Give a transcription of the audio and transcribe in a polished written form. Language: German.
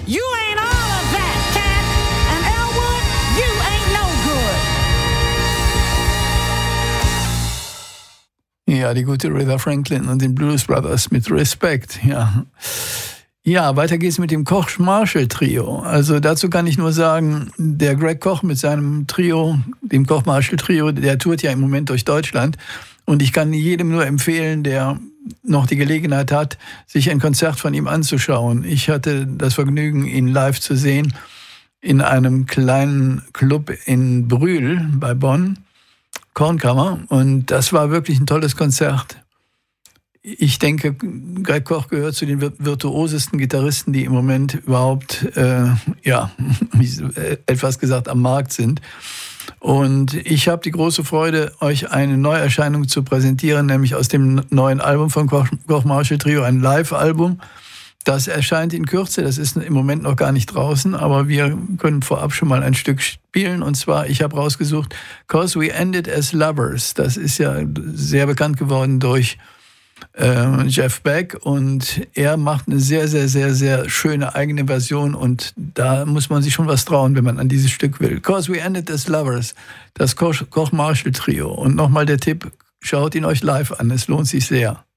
You ain't all of that, cat. And Elwood, you ain't no good. Ja, die gute Aretha Franklin und den Blues Brothers mit Respekt, ja. Ja, weiter geht's mit dem Koch-Marshall-Trio. Also dazu kann ich nur sagen, der Greg Koch mit seinem Trio, dem Koch-Marshall-Trio, der tourt ja im Moment durch Deutschland. Und ich kann jedem nur empfehlen, der noch die Gelegenheit hat, sich ein Konzert von ihm anzuschauen. Ich hatte das Vergnügen, ihn live zu sehen in einem kleinen Club in Brühl bei Bonn, Kornkammer. Und das war wirklich ein tolles Konzert. Ich denke, Greg Koch gehört zu den virtuosesten Gitarristen, die im Moment überhaupt, etwas gesagt, am Markt sind. Und ich habe die große Freude, euch eine Neuerscheinung zu präsentieren, nämlich aus dem neuen Album von Koch-Marshall-Trio, ein Live-Album. Das erscheint in Kürze, das ist im Moment noch gar nicht draußen, aber wir können vorab schon mal ein Stück spielen. Und zwar, ich habe rausgesucht, 'Cause We Ended as Lovers. Das ist ja sehr bekannt geworden durch Jeff Beck, und er macht eine sehr, sehr, sehr, sehr schöne eigene Version, und da muss man sich schon was trauen, wenn man an dieses Stück will. 'Cause We Ended as Lovers, das Koch-Marshall-Trio. Und nochmal der Tipp, schaut ihn euch live an, es lohnt sich sehr.